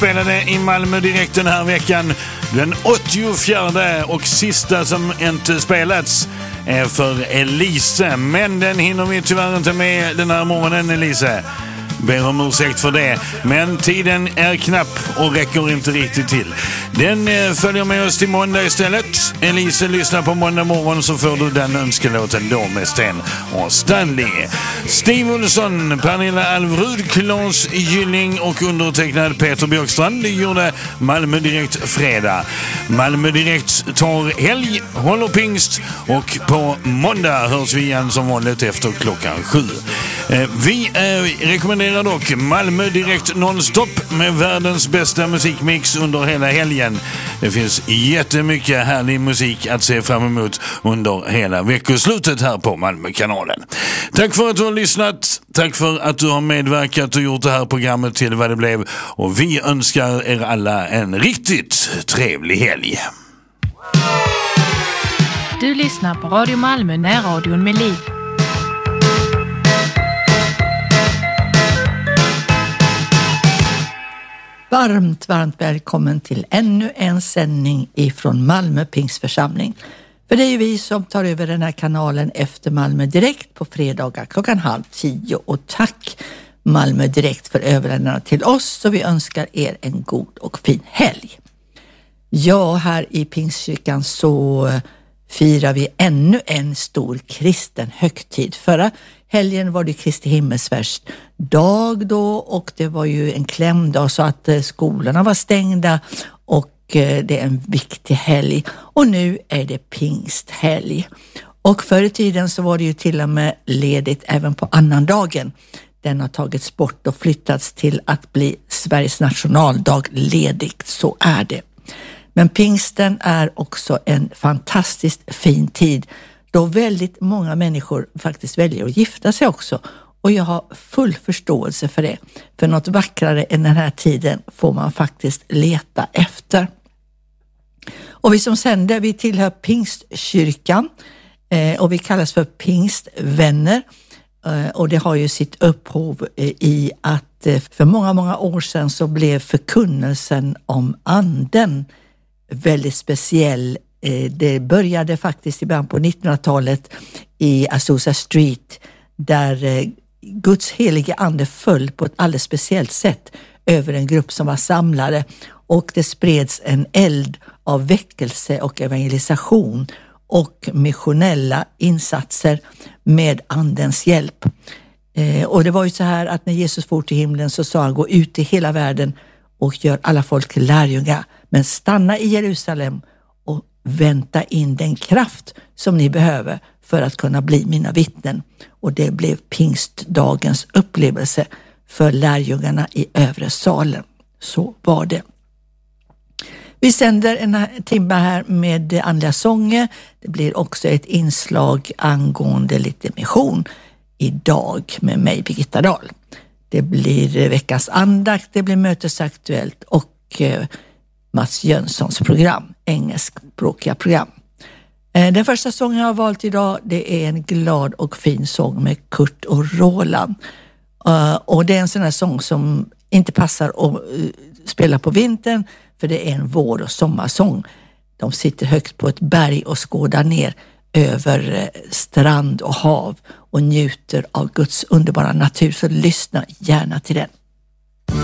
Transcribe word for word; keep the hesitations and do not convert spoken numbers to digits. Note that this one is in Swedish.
spelade i Malmö direkt den här veckan. Den åttiofjärde och sista som inte spelats är för Elise. Men den hinner vi tyvärr inte med den här morgonen, Elise. Ber om ursäkt för det. Men tiden är knapp och räcker inte riktigt till. Den eh, följer med oss till måndag istället. Elise, lyssna på måndag morgon så får du den önskelåten då med Sten och Stanley. Steve Olsson, Pernilla Alvrud, Claes Gylling och undertecknad Peter Björkstrand gjorde Malmö Direkt fredag. Malmö Direkt tar helg, håller pingst och på måndag hörs vi igen som vanligt efter klockan sju. Eh, vi eh, rekommenderar dock Malmö Direkt nonstop med världens bästa musikmix under hela helgen. Det finns jättemycket härlig musik att se fram emot under hela veckoslutet här på Malmökanalen. Tack för att du har lyssnat. Tack för att du har medverkat och gjort det här programmet till vad det blev. Och vi önskar er alla en riktigt trevlig helg. Du lyssnar på Radio Malmö, närradion med liv. Varmt, varmt välkommen till ännu en sändning ifrån Malmö Pingstförsamling. För det är ju vi som tar över den här kanalen efter Malmö Direkt på fredagar klockan halv tio. Och tack Malmö Direkt för överlämnandet till oss, så vi önskar er en god och fin helg. Ja, här i Pingstkyrkan så firar vi ännu en stor kristen högtid. Förra helgen var det Kristi himmelsfärds dag då, och det var ju en klämdag så att skolorna var stängda, och det är en viktig helg. Och nu är det pingsthelg. Och förr i tiden så var det ju till och med ledigt även på annandagen. Den har tagits bort och flyttats till att bli Sveriges nationaldag ledigt, så är det. Men pingsten är också en fantastiskt fin tid då väldigt många människor faktiskt väljer att gifta sig också. Och jag har full förståelse för det. För något vackrare än den här tiden får man faktiskt leta efter. Och vi som sänder, vi tillhör Pingstkyrkan eh, och vi kallas för pingstvänner. Eh, och det har ju sitt upphov eh, i att eh, för många, många år sedan så blev förkunnelsen om anden väldigt speciell. Det började faktiskt i början på nittonhundratalet i Azusa Street, där Guds helige ande föll på ett alldeles speciellt sätt över en grupp som var samlade, och det spreds en eld av väckelse och evangelisation och missionella insatser med andens hjälp. Och det var ju så här att när Jesus for till himlen så sa han: gå ut i hela världen och gör alla folk till lärjungar, men stanna i Jerusalem och vänta in den kraft som ni behöver för att kunna bli mina vittnen. Och det blev pingstdagens upplevelse för lärjungarna i övre salen. Så var det. Vi sänder en timme här med andliga sånger. Det blir också ett inslag angående lite mission idag med mig, Birgitta Dahl. Det blir veckans andakt, det blir mötesaktuellt och Mats Jönssons program, engelskspråkiga program. Den första sången jag har valt idag, det är en glad och fin sång med Kurt och Roland. Och det är en sån här sång som inte passar att spela på vintern, för det är en vår- och sommarsång. De sitter högt på ett berg och skådar ner över strand och hav och njuter av Guds underbara natur, så lyssna gärna till den.